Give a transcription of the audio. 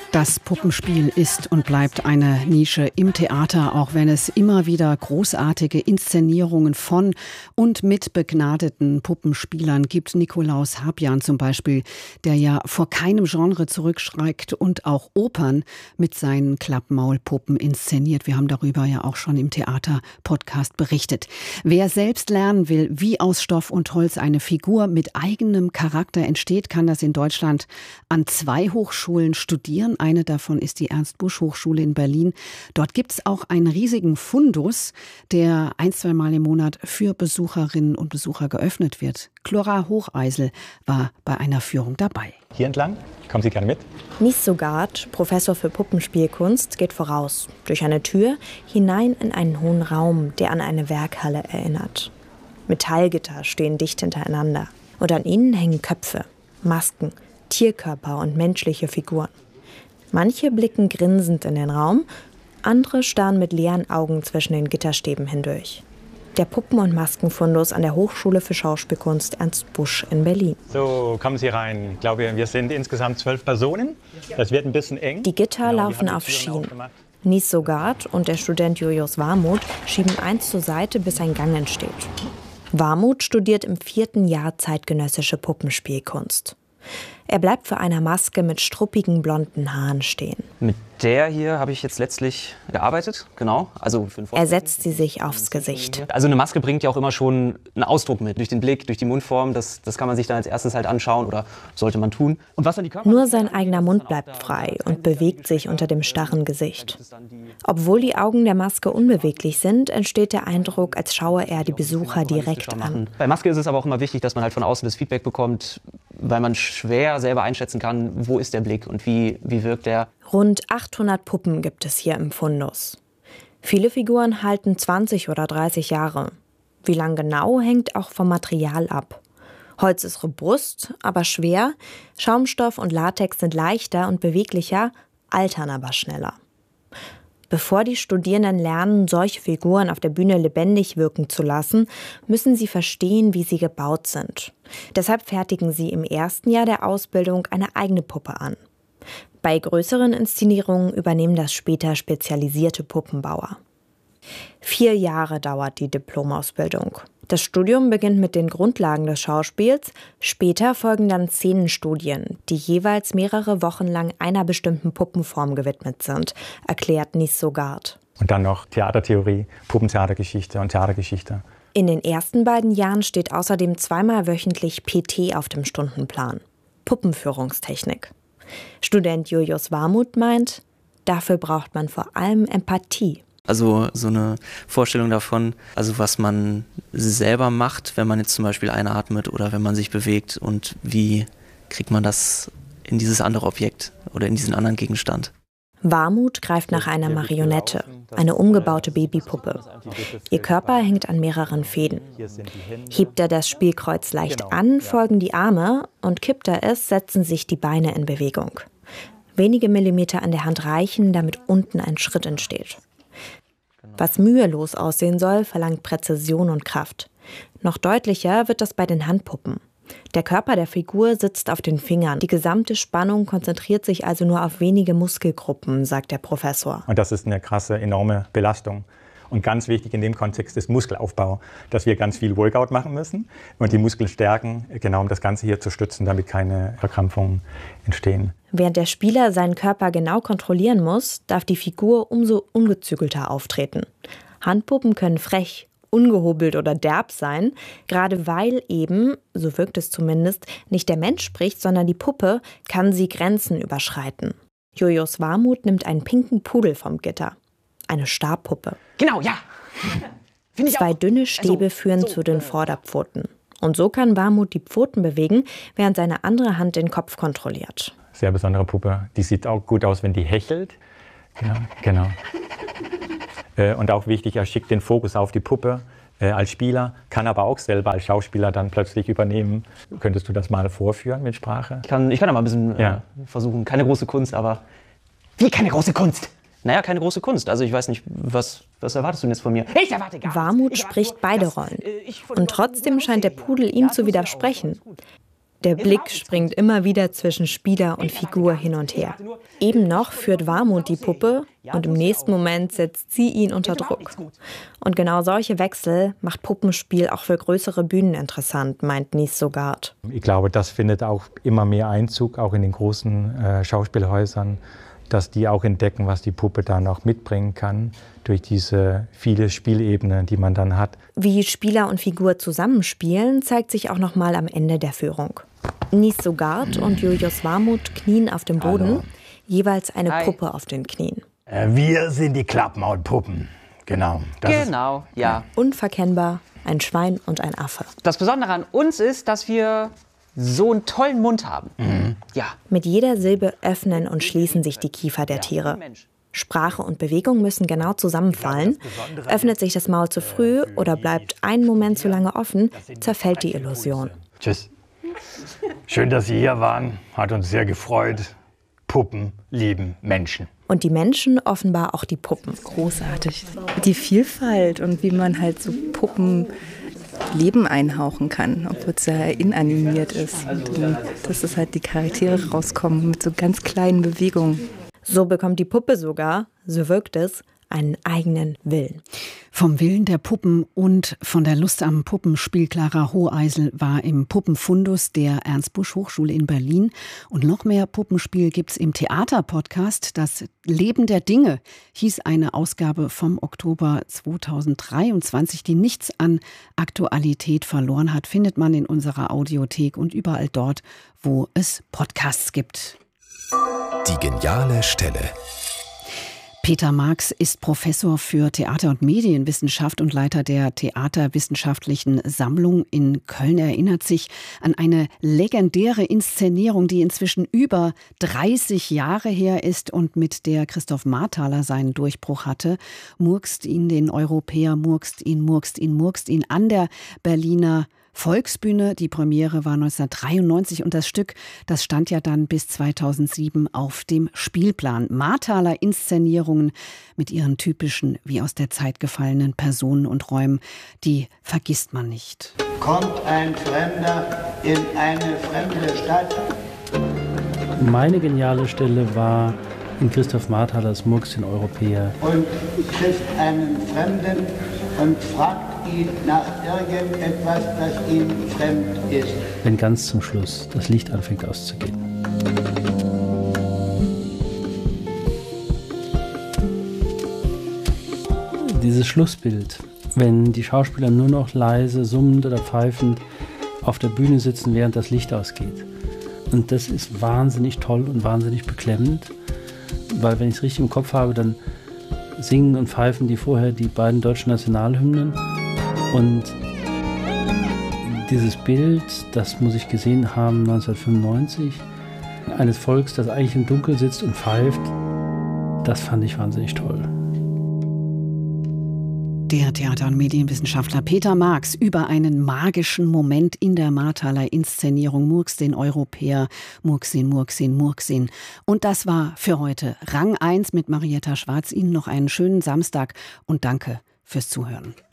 Das Puppenspiel ist und bleibt eine Nische im Theater, auch wenn es immer wieder großartige Inszenierungen von und mit begnadeten Puppenspielern gibt. Nikolaus Habjan zum Beispiel, der ja vor keinem Genre zurückschreckt und auch Opern mit seinen Klappmaulpuppen inszeniert. Wir haben darüber ja auch schon im Theater-Podcast berichtet. Wer selbst lernen will, wie aus Stoff und Holz eine Figur mit eigenem Charakter entsteht, kann das in Deutschland an 2 Hochschulen studieren. Eine davon ist die Ernst-Busch-Hochschule in Berlin. Dort gibt es auch einen riesigen Fundus, der 1-2 Mal im Monat für Besucherinnen und Besucher geöffnet wird. Chlora Hocheisel war bei einer Führung dabei. Hier entlang, kommen Sie gerne mit. Nis Sogard, Professor für Puppenspielkunst, geht voraus, durch eine Tür, hinein in einen hohen Raum, der an eine Werkhalle erinnert. Metallgitter stehen dicht hintereinander und an ihnen hängen Köpfe, Masken, Tierkörper und menschliche Figuren. Manche blicken grinsend in den Raum, andere starren mit leeren Augen zwischen den Gitterstäben hindurch. Der Puppen- und Maskenfundus an der Hochschule für Schauspielkunst Ernst Busch in Berlin. So, kommen Sie rein. Ich glaube, wir sind insgesamt 12 Personen. Das wird ein bisschen eng. Die Gitter laufen auf Schienen. Nis Sogard und der Student Julius Warmuth schieben eins zur Seite, bis ein Gang entsteht. Warmuth studiert im 4. Jahr zeitgenössische Puppenspielkunst. Er bleibt vor einer Maske mit struppigen blonden Haaren stehen. Mit der hier habe ich jetzt letztlich gearbeitet, genau. Er setzt sie sich aufs Gesicht. Also eine Maske bringt ja auch immer schon einen Ausdruck mit. Durch den Blick, durch die Mundform, das kann man sich dann als erstes halt anschauen oder sollte man tun. Und was dann die Nur sein eigener Mund bleibt frei und bewegt sich unter dem starren Gesicht. Obwohl die Augen der Maske unbeweglich sind, entsteht der Eindruck, als schaue er die Besucher direkt an. Bei Maske ist es aber auch immer wichtig, dass man halt von außen das Feedback bekommt, weil man schwer selber einschätzen kann, wo ist der Blick und wie wirkt der. Rund 800 Puppen gibt es hier im Fundus. Viele Figuren halten 20 oder 30 Jahre. Wie lang genau, hängt auch vom Material ab. Holz ist robust, aber schwer. Schaumstoff und Latex sind leichter und beweglicher, altern aber schneller. Bevor die Studierenden lernen, solche Figuren auf der Bühne lebendig wirken zu lassen, müssen sie verstehen, wie sie gebaut sind. Deshalb fertigen sie im 1. Jahr der Ausbildung eine eigene Puppe an. Bei größeren Inszenierungen übernehmen das später spezialisierte Puppenbauer. 4 Jahre dauert die Diplomausbildung. Das Studium beginnt mit den Grundlagen des Schauspiels, später folgen dann Szenenstudien, die jeweils mehrere Wochen lang einer bestimmten Puppenform gewidmet sind, erklärt Nis Sogard. Und dann noch Theatertheorie, Puppentheatergeschichte und Theatergeschichte. In den ersten beiden Jahren steht außerdem 2-mal wöchentlich PT auf dem Stundenplan. Puppenführungstechnik. Student Julius Warmuth meint, dafür braucht man vor allem Empathie. Also so eine Vorstellung davon, also was man selber macht, wenn man jetzt zum Beispiel einatmet oder wenn man sich bewegt und wie kriegt man das in dieses andere Objekt oder in diesen anderen Gegenstand. Warmuth greift nach einer Marionette, eine umgebaute Babypuppe. Ihr Körper hängt an mehreren Fäden. Hebt er das Spielkreuz leicht an, folgen die Arme, und kippt er es, setzen sich die Beine in Bewegung. Wenige Millimeter an der Hand reichen, damit unten ein Schritt entsteht. Was mühelos aussehen soll, verlangt Präzision und Kraft. Noch deutlicher wird das bei den Handpuppen. Der Körper der Figur sitzt auf den Fingern. Die gesamte Spannung konzentriert sich also nur auf wenige Muskelgruppen, sagt der Professor. Und das ist eine krasse, enorme Belastung. Und ganz wichtig in dem Kontext ist Muskelaufbau, dass wir ganz viel Workout machen müssen und die Muskeln stärken, genau um das Ganze hier zu stützen, damit keine Verkrampfungen entstehen. Während der Spieler seinen Körper genau kontrollieren muss, darf die Figur umso ungezügelter auftreten. Handpuppen können frech, ungehobelt oder derb sein, gerade weil eben, so wirkt es zumindest, nicht der Mensch spricht, sondern die Puppe, kann sie Grenzen überschreiten. Julius Warmuth nimmt einen pinken Pudel vom Gitter. Eine Stabpuppe. Genau, ja. 2 dünne Stäbe führen zu den Vorderpfoten. Und so kann Warmuth die Pfoten bewegen, während seine andere Hand den Kopf kontrolliert. Sehr besondere Puppe. Die sieht auch gut aus, wenn die hechelt. Genau. Und auch wichtig, er schickt den Fokus auf die Puppe als Spieler, kann aber auch selber als Schauspieler dann plötzlich übernehmen. Könntest du das mal vorführen mit Sprache? Ich kann da mal ein bisschen versuchen. Keine große Kunst, aber... Wie keine große Kunst? Naja, keine große Kunst. Also ich weiß nicht, was erwartest du denn jetzt von mir? Ich erwarte gar nichts. Warmuth spricht beide Rollen. Und trotzdem scheint der Pudel ihm zu widersprechen. Der Blick springt immer wieder zwischen Spieler und Figur hin und her. Eben noch führt Warmuth die Puppe und im nächsten Moment setzt sie ihn unter Druck. Und genau solche Wechsel macht Puppenspiel auch für größere Bühnen interessant, meint Nies Sogard. Ich glaube, das findet auch immer mehr Einzug, auch in den großen Schauspielhäusern, dass die auch entdecken, was die Puppe dann auch mitbringen kann, durch diese viele Spielebenen, die man dann hat. Wie Spieler und Figur zusammenspielen, zeigt sich auch noch mal am Ende der Führung. Nies Sogard und Julius Warmuth knien auf dem Boden, jeweils eine Puppe auf den Knien. Wir sind die Klappmaulpuppen. Genau. Genau, ja. Unverkennbar ein Schwein und ein Affe. Das Besondere an uns ist, dass wir so einen tollen Mund haben. Ja. Mit jeder Silbe öffnen und schließen sich die Kiefer der Tiere. Sprache und Bewegung müssen genau zusammenfallen. Öffnet sich das Maul zu früh oder bleibt ein Moment zu lange offen, zerfällt die Illusion. Tschüss. Schön, dass Sie hier waren. Hat uns sehr gefreut. Puppen lieben Menschen. Und die Menschen offenbar auch die Puppen. Großartig. Die Vielfalt und wie man halt so Puppen Leben einhauchen kann, obwohl es ja inanimiert ist. Und, dass es halt die Charaktere rauskommen mit so ganz kleinen Bewegungen. So bekommt die Puppe sogar, so wirkt es, einen eigenen Willen. Vom Willen der Puppen und von der Lust am Puppenspiel Clara Hoheisel war im Puppenfundus der Ernst-Busch-Hochschule in Berlin. Und noch mehr Puppenspiel gibt's im Theaterpodcast. Das Leben der Dinge hieß eine Ausgabe vom Oktober 2023, die nichts an Aktualität verloren hat, findet man in unserer Audiothek und überall dort, wo es Podcasts gibt. Die geniale Stelle. Peter Marx ist Professor für Theater- und Medienwissenschaft und Leiter der Theaterwissenschaftlichen Sammlung in Köln. Er erinnert sich an eine legendäre Inszenierung, die inzwischen über 30 Jahre her ist und mit der Christoph Marthaler seinen Durchbruch hatte. Murkst ihn den Europäer, murkst ihn an der Berliner Volksbühne. Die Premiere war 1993 und das Stück, das stand ja dann bis 2007 auf dem Spielplan. Marthaler Inszenierungen mit ihren typischen, wie aus der Zeit gefallenen Personen und Räumen, die vergisst man nicht. Kommt ein Fremder in eine fremde Stadt. Meine geniale Stelle war in Christoph Marthalers Murkst den Europäer. Und trifft einen Fremden und fragt ihn nach irgendetwas, das ihm fremd ist. Wenn ganz zum Schluss das Licht anfängt auszugehen. Dieses Schlussbild, wenn die Schauspieler nur noch leise, summend oder pfeifend auf der Bühne sitzen, während das Licht ausgeht. Und das ist wahnsinnig toll und wahnsinnig beklemmend, weil wenn ich es richtig im Kopf habe, dann singen und pfeifen die vorher die beiden deutschen Nationalhymnen. Und dieses Bild, das muss ich gesehen haben 1995, eines Volks, das eigentlich im Dunkeln sitzt und pfeift, das fand ich wahnsinnig toll. Der Theater- und Medienwissenschaftler Peter Marx über einen magischen Moment in der Marthaler Inszenierung Murkst den Europäer, Murkst ihn. Und das war für heute Rang 1 mit Marietta Schwarz. Ihnen noch einen schönen Samstag und danke fürs Zuhören.